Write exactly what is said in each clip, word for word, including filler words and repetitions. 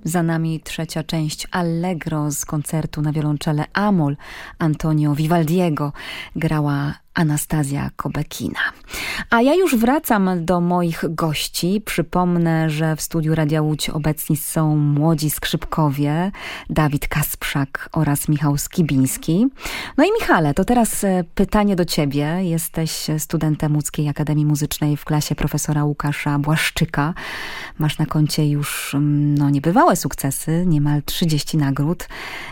Za nami trzecia część Allegro z koncertu na wiolonczele Amol Antonio Vivaldiego. Grała Anastazja Kobekina. A ja już wracam do moich gości. Przypomnę, że w studiu Radia Łódź obecni są młodzi skrzypkowie Dawid Kasprzak oraz Michał Skibiński. No i Michale, to teraz pytanie do ciebie. Jesteś studentem Łódzkiej Akademii Muzycznej w klasie profesora Łukasza Błaszczyka. Masz na koncie już no, niebywałe sukcesy, niemal trzydzieści nagród.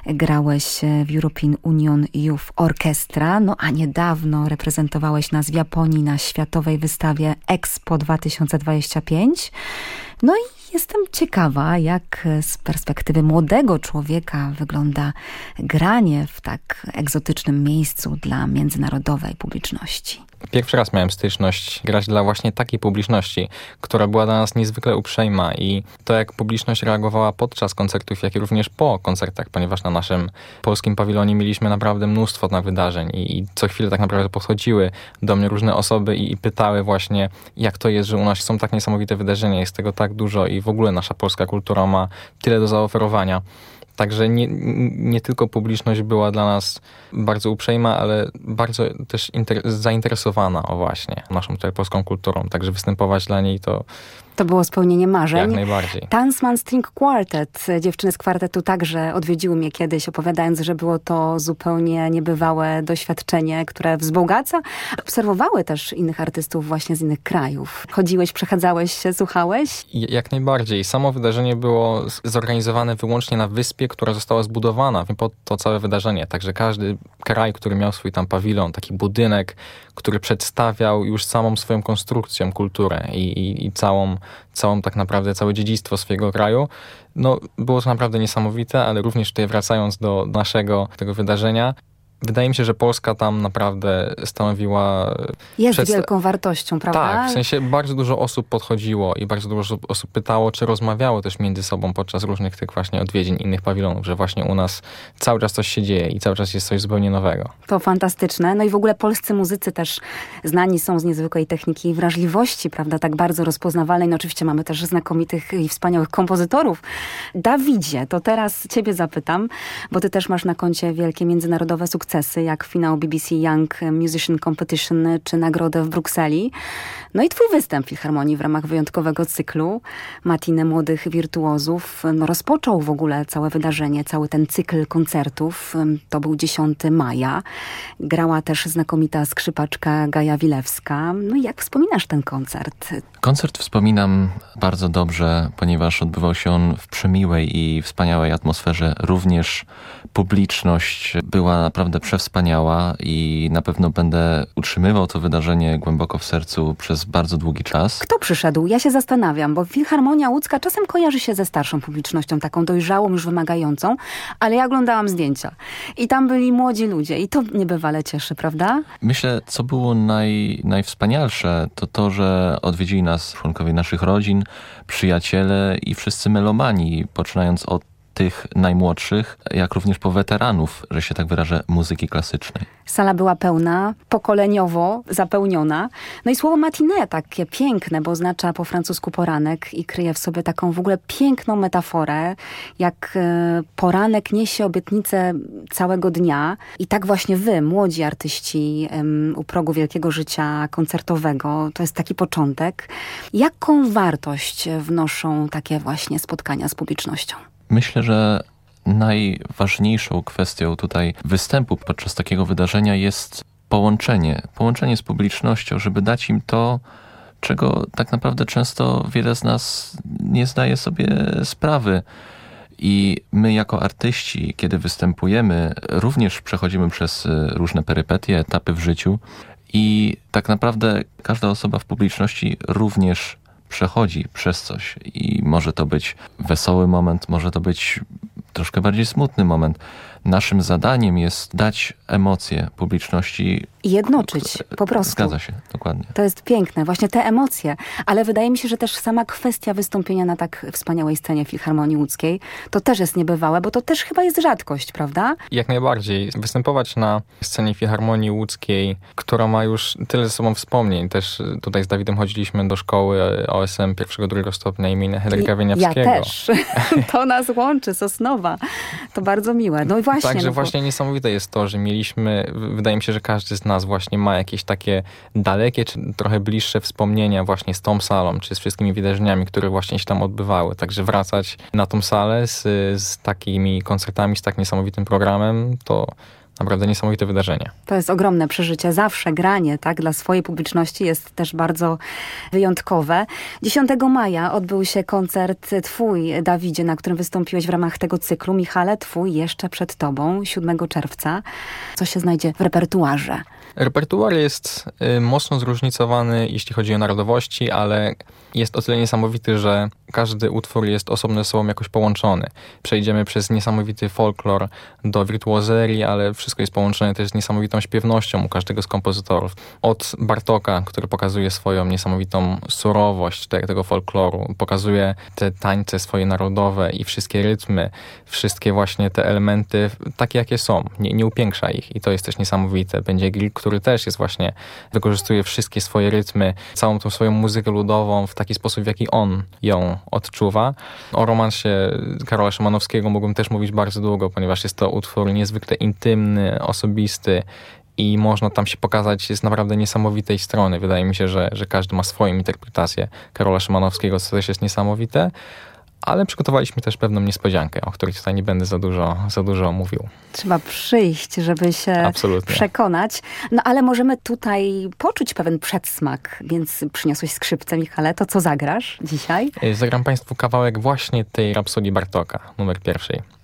Grałeś w European Union Youth Orchestra, no a niedawno reprezentowałeś nas w Japonii na Światowej Wystawie Expo dwa tysiące dwadzieścia pięć. No i jestem ciekawa, jak z perspektywy młodego człowieka wygląda granie w tak egzotycznym miejscu dla międzynarodowej publiczności. Pierwszy raz miałem styczność grać dla właśnie takiej publiczności, która była dla nas niezwykle uprzejma i to, jak publiczność reagowała podczas koncertów, jak i również po koncertach, ponieważ na naszym polskim pawilonie mieliśmy naprawdę mnóstwo na wydarzeń i, i co chwilę tak naprawdę podchodziły do mnie różne osoby i, i pytały właśnie, jak to jest, że u nas są tak niesamowite wydarzenia, jest tego tak dużo i w ogóle nasza polska kultura ma tyle do zaoferowania. Także nie, nie tylko publiczność była dla nas bardzo uprzejma, ale bardzo też inter- zainteresowana o właśnie naszą tutaj polską kulturą. Także występować dla niej to... To było spełnienie marzeń. Jak najbardziej. Tansman String Quartet. Dziewczyny z kwartetu także odwiedziły mnie kiedyś, opowiadając, że było to zupełnie niebywałe doświadczenie, które wzbogaca. Obserwowały też innych artystów właśnie z innych krajów. Chodziłeś, przechadzałeś się, słuchałeś? Jak najbardziej. Samo wydarzenie było zorganizowane wyłącznie na wyspie, która została zbudowana pod to całe wydarzenie. Także każdy kraj, który miał swój tam pawilon, taki budynek, który przedstawiał już samą swoją konstrukcją kulturę i, i, i całą, całą tak naprawdę całe dziedzictwo swojego kraju. No, było to naprawdę niesamowite, ale również tutaj wracając do naszego tego wydarzenia, wydaje mi się, że Polska tam naprawdę stanowiła... Jest przedsta- wielką wartością, prawda? Tak, w sensie bardzo dużo osób podchodziło i bardzo dużo osób pytało, czy rozmawiało też między sobą podczas różnych tych właśnie odwiedzin innych pawilonów, że właśnie u nas cały czas coś się dzieje i cały czas jest coś zupełnie nowego. To fantastyczne. No i w ogóle polscy muzycy też znani są z niezwykłej techniki i wrażliwości, prawda? Tak bardzo rozpoznawalnej. No oczywiście mamy też znakomitych i wspaniałych kompozytorów. Dawidzie, to teraz ciebie zapytam, bo ty też masz na koncie wielkie międzynarodowe sukcesy. Sukcesy, jak finał B B C Young Musician Competition, czy nagrodę w Brukseli. No i twój występ w Filharmonii w ramach wyjątkowego cyklu Matinee Młodych Wirtuozów no, rozpoczął w ogóle całe wydarzenie, cały ten cykl koncertów. To był dziesiątego maja. Grała też znakomita skrzypaczka Gaja Wilewska. No i jak wspominasz ten koncert? Koncert wspominam bardzo dobrze, ponieważ odbywał się on w przemiłej i wspaniałej atmosferze. Również publiczność była naprawdę przewspaniała i na pewno będę utrzymywał to wydarzenie głęboko w sercu przez bardzo długi czas. Kto przyszedł? Ja się zastanawiam, bo Filharmonia Łódzka czasem kojarzy się ze starszą publicznością, taką dojrzałą, już wymagającą, ale ja oglądałam zdjęcia i tam byli młodzi ludzie i to niebywale cieszy, prawda? Myślę, co było naj, najwspanialsze, to to, że odwiedzili nas członkowie naszych rodzin, przyjaciele i wszyscy melomani, poczynając od tych najmłodszych, jak również po weteranów, że się tak wyrażę, muzyki klasycznej. Sala była pełna, pokoleniowo zapełniona. No i słowo matinee takie piękne, bo oznacza po francusku poranek i kryje w sobie taką w ogóle piękną metaforę, jak e, poranek niesie obietnicę całego dnia. I tak właśnie wy, młodzi artyści em, u progu wielkiego życia koncertowego, to jest taki początek. Jaką wartość wnoszą takie właśnie spotkania z publicznością? Myślę, że najważniejszą kwestią tutaj występu podczas takiego wydarzenia jest połączenie. Połączenie z publicznością, żeby dać im to, czego tak naprawdę często wiele z nas nie zdaje sobie sprawy. I my jako artyści, kiedy występujemy, również przechodzimy przez różne perypetie, etapy w życiu i tak naprawdę każda osoba w publiczności również przechodzi przez coś i może to być wesoły moment, może to być troszkę bardziej smutny moment. naszym zadaniem jest dać emocje publiczności. I jednoczyć, po prostu. Zgadza się, dokładnie. To jest piękne, właśnie te emocje. Ale wydaje mi się, że też sama kwestia wystąpienia na tak wspaniałej scenie Filharmonii Łódzkiej, to też jest niebywałe, bo to też chyba jest rzadkość, prawda? Jak najbardziej. Występować na scenie Filharmonii Łódzkiej, która ma już tyle ze sobą wspomnień. Też tutaj z Dawidem chodziliśmy do szkoły O S M pierwszego, drugiego stopnia imienia Henryka Wieniawskiego. Ja też. To nas łączy, Sosnowa. To bardzo miłe. No i właśnie. Także no bo... właśnie niesamowite jest to, że mieliśmy, wydaje mi się, że każdy z nas właśnie ma jakieś takie dalekie, czy trochę bliższe wspomnienia właśnie z tą salą, czy z wszystkimi wydarzeniami, które właśnie się tam odbywały. Także wracać na tą salę z, z takimi koncertami, z tak niesamowitym programem, to naprawdę niesamowite wydarzenie. To jest ogromne przeżycie. Zawsze granie, tak, dla swojej publiczności jest też bardzo wyjątkowe. dziesiątego maja odbył się koncert twój, Dawidzie, na którym wystąpiłeś w ramach tego cyklu. Michale, twój jeszcze przed tobą, siódmego czerwca. Co się znajdzie w repertuarze? Repertuar jest y, mocno zróżnicowany, jeśli chodzi o narodowości, ale jest o tyle niesamowity, że każdy utwór jest osobno ze sobą jakoś połączony. Przejdziemy przez niesamowity folklor do wirtuozerii, ale wszystko jest połączone też z niesamowitą śpiewnością u każdego z kompozytorów. Od Bartoka, który pokazuje swoją niesamowitą surowość te, tego folkloru, pokazuje te tańce swoje narodowe i wszystkie rytmy, wszystkie właśnie te elementy takie, jakie są. Nie, nie upiększa ich i to jest też niesamowite. Będzie Grieg, który też jest właśnie, wykorzystuje wszystkie swoje rytmy, całą tą swoją muzykę ludową w taki sposób, w jaki on ją odczuwa. O romansie Karola Szymanowskiego mógłbym też mówić bardzo długo, ponieważ jest to utwór niezwykle intymny, osobisty i można tam się pokazać z naprawdę niesamowitej strony. Wydaje mi się, że, że każdy ma swoją interpretację Karola Szymanowskiego, co też jest niesamowite. Ale przygotowaliśmy też pewną niespodziankę, o której tutaj nie będę za dużo, za dużo mówił. Trzeba przyjść, żeby się Absolutnie. przekonać. No ale możemy tutaj poczuć pewien przedsmak, więc przyniosłeś skrzypce, Michale. To co zagrasz dzisiaj? Zagram Państwu kawałek właśnie tej Rapsodii Bartoka, numer pierwszej.